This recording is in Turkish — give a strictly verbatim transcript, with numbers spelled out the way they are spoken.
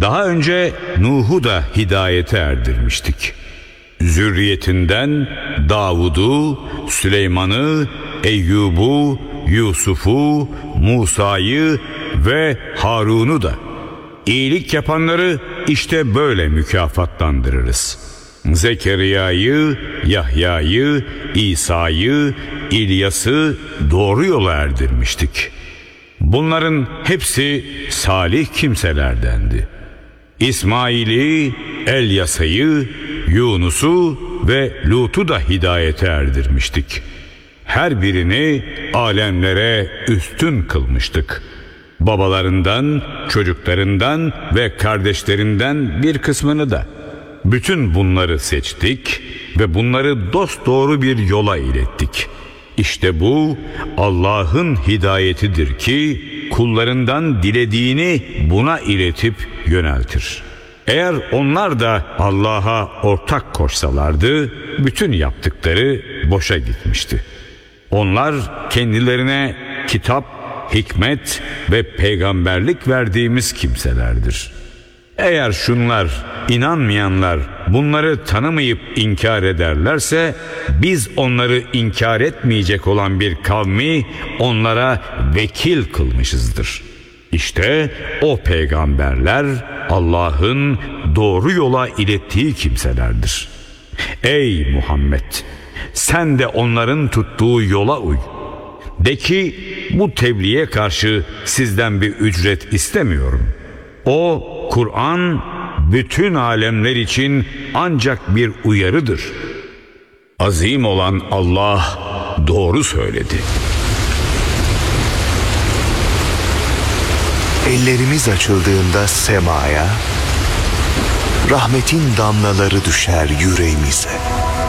Daha önce Nuh'u da hidayete erdirmiştik. Zürriyetinden Davud'u, Süleyman'ı, Eyyub'u, Yusuf'u, Musa'yı ve Harun'u da. İyilik yapanları işte böyle mükafatlandırırız. Zekeriya'yı, Yahya'yı, İsa'yı, İlyas'ı doğru yola erdirmiştik. Bunların hepsi salih kimselerdendi. İsmail'i, Elyasa'yı, Yunus'u ve Lut'u da hidayete erdirmiştik. Her birini alemlere üstün kılmıştık. Babalarından, çocuklarından ve kardeşlerinden bir kısmını da. Bütün bunları seçtik ve bunları dosdoğru bir yola ilettik. İşte bu Allah'ın hidayetidir ki kullarından dilediğini buna iletip yöneltir. Eğer onlar da Allah'a ortak koşsalardı bütün yaptıkları boşa gitmişti. Onlar kendilerine kitap, hikmet ve peygamberlik verdiğimiz kimselerdir. Eğer şunlar, inanmayanlar bunları tanımayıp inkar ederlerse biz onları inkar etmeyecek olan bir kavmi onlara vekil kılmışızdır. İşte o peygamberler Allah'ın doğru yola ilettiği kimselerdir. Ey Muhammed! Sen de onların tuttuğu yola uy. De ki bu tebliğe karşı sizden bir ücret istemiyorum. O Kur'an bütün alemler için ancak bir uyarıdır. Azim olan Allah doğru söyledi. Ellerimiz açıldığında semaya, rahmetin damlaları düşer yüreğimize.